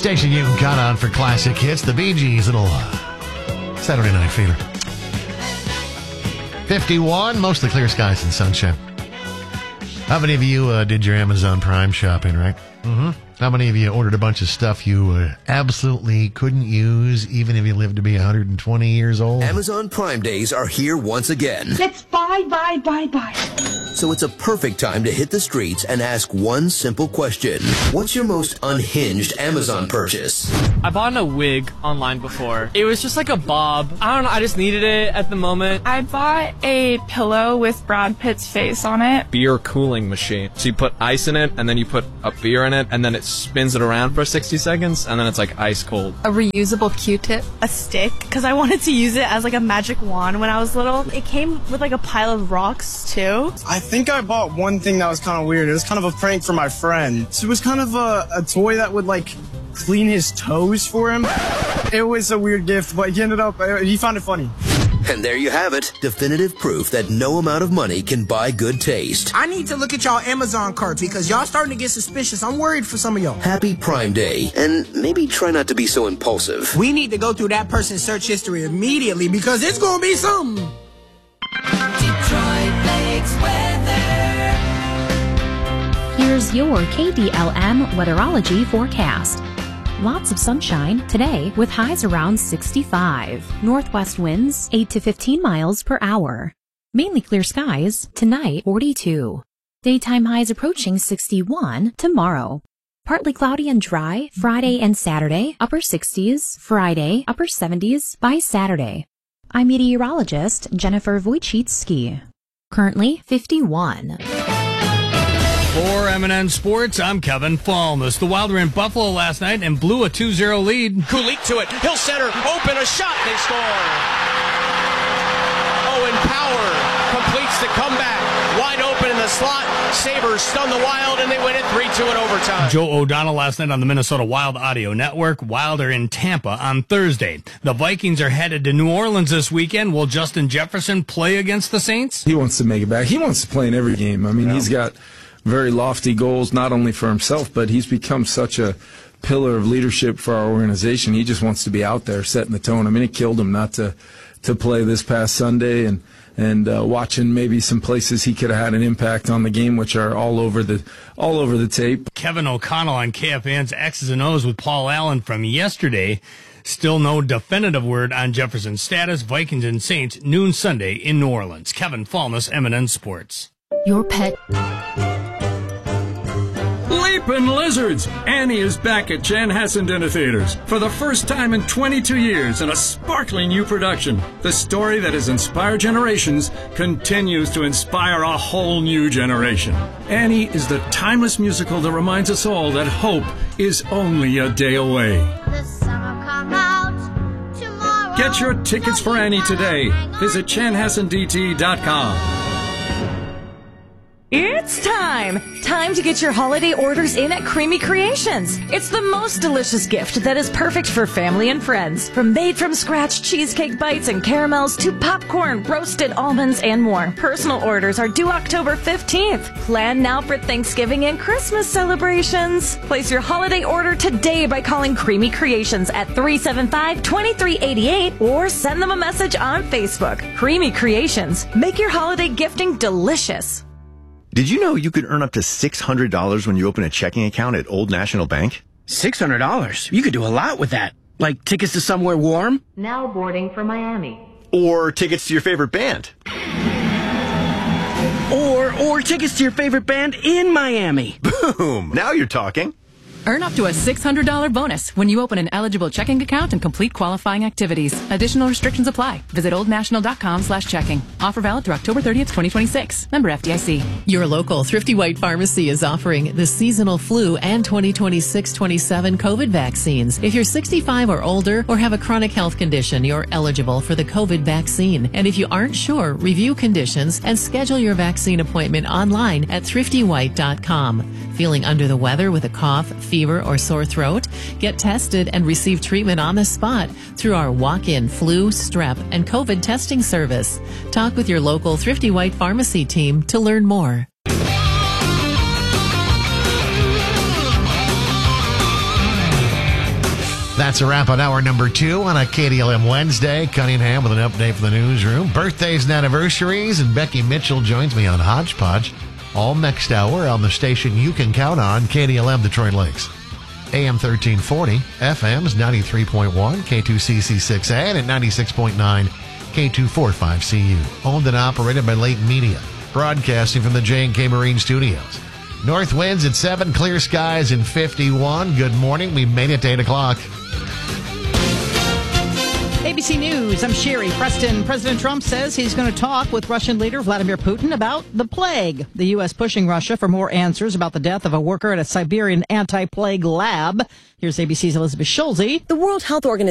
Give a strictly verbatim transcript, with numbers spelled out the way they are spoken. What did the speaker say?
Station you can count on for classic hits. The Bee Gees, little uh, Saturday Night Fever. fifty-one, mostly clear skies and sunshine. How many of you uh, did your Amazon Prime shopping, right? Mm-hmm. How many of you ordered a bunch of stuff you uh, absolutely couldn't use, even if you lived to be one hundred twenty years old? Amazon Prime Days are here once again. Let's buy, buy, buy, buy. So it's a perfect time to hit the streets and ask one simple question. What's your most unhinged Amazon purchase? I bought a wig online before. It was just like a bob. I don't know, I just needed it at the moment. I bought a pillow with Brad Pitt's face on it. Beer cooling machine. So you put ice in it, and then you put a beer in it, and then it spins it around for sixty seconds, and then it's like ice cold. A reusable Q-tip. A stick, because I wanted to use it as like a magic wand when I was little. It came with like a pile of rocks too. I think I bought one thing that was kind of weird. It was kind of a prank for my friend. So it was kind of a, a toy that would like clean his toes for him. It was a weird gift, but he ended up, he found it funny. And there you have it. Definitive proof that no amount of money can buy good taste. I need to look at y'all Amazon carts because y'all starting to get suspicious. I'm worried for some of y'all. Happy Prime Day. And maybe try not to be so impulsive. We need to go through that person's search history immediately because it's going to be something. Detroit Lakes weather. Here's your K D L M weatherology forecast. Lots of sunshine today with highs around sixty-five. Northwest winds eight to fifteen miles per hour. Mainly clear skies tonight forty-two. Daytime highs approaching sixty-one tomorrow. Partly cloudy and dry Friday and Saturday, upper sixties. Friday, upper seventies by Saturday. I'm meteorologist Jennifer Wojcicki. Currently fifty-one. For M and N Sports, I'm Kevin Falmus. The Wild were in Buffalo last night and blew a two zero lead. Kulik to it. He'll center. Open a shot. They score. Owen Power completes the comeback. Wide open in the slot. Sabres stun the Wild, and they win it three two in overtime. Joe O'Donnell last night on the Minnesota Wild Audio Network. Wild are in Tampa on Thursday. The Vikings are headed to New Orleans this weekend. Will Justin Jefferson play against the Saints? He wants to make it back. He wants to play in every game. I mean, yeah. He's got very lofty goals, not only for himself, but he's become such a pillar of leadership for our organization. He just wants to be out there setting the tone. I mean, it killed him not to to play this past Sunday, and and uh, watching maybe some places he could have had an impact on the game, which are all over the all over the tape. Kevin O'Connell on K F A N's X's and O's with Paul Allen from yesterday. Still no definitive word on Jefferson's status. Vikings and Saints, noon Sunday in New Orleans. Kevin Falmus, M and N Sports. Your pet... Leapin' Lizards! Annie is back at Chanhassen Dinner Theaters for the first time in twenty-two years in a sparkling new production. The story that has inspired generations continues to inspire a whole new generation. Annie is the timeless musical that reminds us all that hope is only a day away. The sun will come out tomorrow. Get your tickets for Annie today. Visit chanhassen d t dot com. It's time! Time to get your holiday orders in at Creamy Creations. It's the most delicious gift that is perfect for family and friends. From made-from-scratch cheesecake bites and caramels to popcorn, roasted almonds, and more. Personal orders are due October fifteenth. Plan now for Thanksgiving and Christmas celebrations. Place your holiday order today by calling Creamy Creations at three seven five, two three eight eight or send them a message on Facebook. Creamy Creations. Make your holiday gifting delicious. Did you know you could earn up to six hundred dollars when you open a checking account at Old National Bank? six hundred dollars? You could do a lot with that. Like tickets to somewhere warm? Now boarding for Miami. Or tickets to your favorite band. Or, or tickets to your favorite band in Miami. Boom! Now you're talking. Earn up to a six hundred dollars bonus when you open an eligible checking account and complete qualifying activities. Additional restrictions apply. Visit oldnational.com slash checking. Offer valid through October thirtieth, twenty twenty-six. Member F D I C. Your local Thrifty White Pharmacy is offering the seasonal flu and twenty twenty-six twenty-seven COVID vaccines. If you're sixty-five or older or have a chronic health condition, you're eligible for the COVID vaccine. And if you aren't sure, review conditions and schedule your vaccine appointment online at thrifty white dot com. Feeling under the weather with a cough, fever, or sore throat? Get tested and receive treatment on the spot through our walk-in flu, strep, and COVID testing service. Talk with your local Thrifty White Pharmacy team to learn more. That's a wrap on hour number two on a K D L M Wednesday. Cunningham with an update from the newsroom. Birthdays and anniversaries, and Becky Mitchell joins me on Hodgepodge. All next hour on the station you can count on, K D L M Detroit Lakes. A M thirteen forty, F M's ninety-three point one, K two C C six A, and at ninety-six point nine, K two forty-five C U. Owned and operated by Leighton Media. Broadcasting from the J and K Marine Studios. North winds at seven, clear skies in fifty-one. Good morning. We made it to eight o'clock. A B C News, I'm Sherry Preston. President Trump says he's going to talk with Russian leader Vladimir Putin about the plague. The U S pushing Russia for more answers about the death of a worker at a Siberian anti-plague lab. Here's A B C's Elizabeth Schulze. The World Health Organization